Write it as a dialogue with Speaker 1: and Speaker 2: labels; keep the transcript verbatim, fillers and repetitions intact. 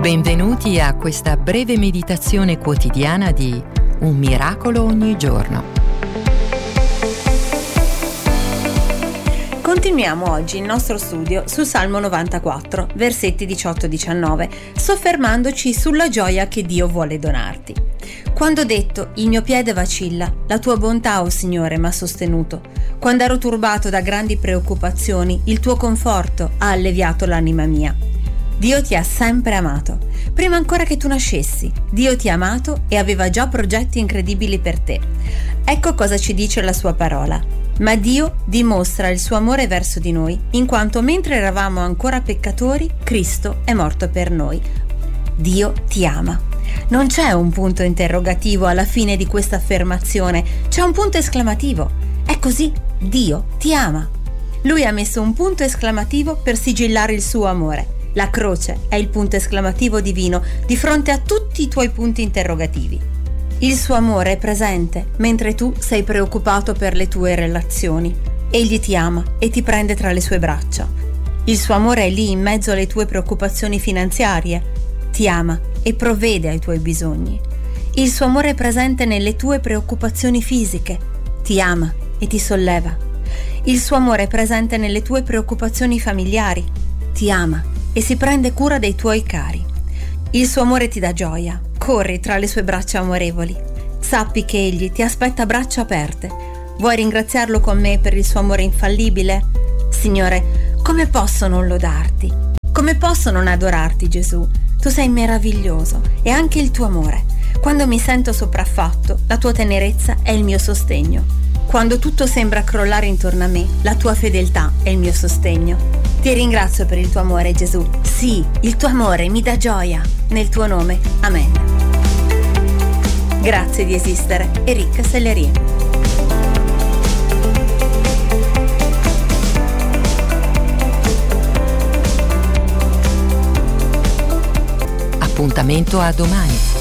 Speaker 1: Benvenuti a questa breve meditazione quotidiana di Un miracolo ogni giorno.
Speaker 2: Continuiamo oggi il nostro studio sul Salmo novantaquattro, versetti diciotto diciannove, soffermandoci sulla gioia che Dio vuole donarti. Quando ho detto, il mio piede vacilla, la tua bontà, o Signore, m'ha sostenuto. Quando ero turbato da grandi preoccupazioni, il tuo conforto ha alleviato l'anima mia. Dio ti ha sempre amato. Prima ancora che tu nascessi, Dio ti ha amato e aveva già progetti incredibili per te. Ecco cosa ci dice la sua parola. Ma Dio dimostra il suo amore verso di noi, in quanto mentre eravamo ancora peccatori, Cristo è morto per noi. Dio ti ama. Non c'è un punto interrogativo alla fine di questa affermazione, c'è un punto esclamativo. È così, Dio ti ama. Lui ha messo un punto esclamativo per sigillare il suo amore. La croce è il punto esclamativo divino di fronte a tutti i tuoi punti interrogativi. Il suo amore è presente mentre tu sei preoccupato per le tue relazioni. Egli ti ama e ti prende tra le sue braccia. Il suo amore è lì in mezzo alle tue preoccupazioni finanziarie. Ti ama e provvede ai tuoi bisogni. Il suo amore è presente nelle tue preoccupazioni fisiche. Ti ama e ti solleva. Il suo amore è presente nelle tue preoccupazioni familiari. Ti ama e si prende cura dei tuoi cari. Il suo amore ti dà gioia. Corri tra le sue braccia amorevoli. Sappi che egli ti aspetta a braccia aperte. Vuoi ringraziarlo con me per il suo amore infallibile? Signore, come posso non lodarti? Come posso non adorarti, Gesù? Tu sei meraviglioso e anche il tuo amore. Quando mi sento sopraffatto, la tua tenerezza è il mio sostegno. Quando tutto sembra crollare intorno a me, la tua fedeltà è il mio sostegno. Ti ringrazio per il tuo amore, Gesù. Sì, il tuo amore mi dà gioia. Nel tuo nome, amen. Grazie di esistere, Eric Sellerie.
Speaker 1: Appuntamento a domani.